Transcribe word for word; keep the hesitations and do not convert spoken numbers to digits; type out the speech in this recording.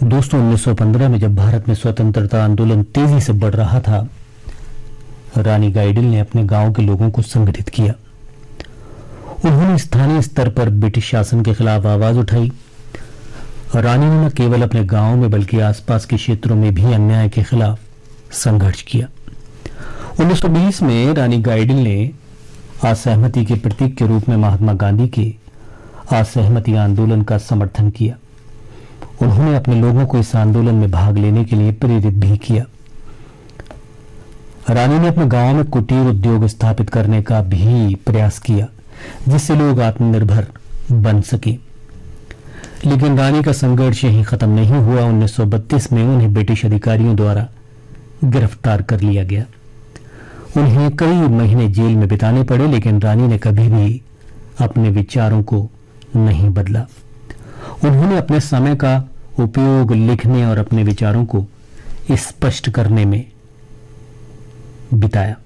दोस्तों, उन्नीस सौ पंद्रह में जब भारत में स्वतंत्रता आंदोलन तेजी से बढ़ रहा था, रानी गाइडिन ने अपने गांव के लोगों को संगठित किया। उन्होंने स्थानीय स्तर पर ब्रिटिश शासन के खिलाफ आवाज उठाई। रानी ने न केवल अपने गांव में बल्कि आसपास के क्षेत्रों में भी अन्याय के खिलाफ संघर्ष किया। उन्नीस सौ बीस में रानी गाइडिन ने असहमति के प्रतीक के रूप में महात्मा गांधी के असहमति आंदोलन का समर्थन किया। उन्होंने अपने लोगों को इस आंदोलन में भाग लेने के लिए प्रेरित भी किया। रानी ने अपने गांव में कुटीर उद्योग स्थापित करने का भी प्रयास किया, जिससे लोग आत्मनिर्भर बन सके। लेकिन रानी का संघर्ष यहीं खत्म नहीं हुआ। उन्नीस सौ बत्तीस में उन्हें ब्रिटिश अधिकारियों द्वारा गिरफ्तार कर लिया गया। उन्हें कई महीने जेल में बिताने पड़े, लेकिन रानी ने कभी भी अपने विचारों को नहीं बदला। उन्होंने अपने समय का उपयोग लिखने और अपने विचारों को स्पष्ट करने में बिताया।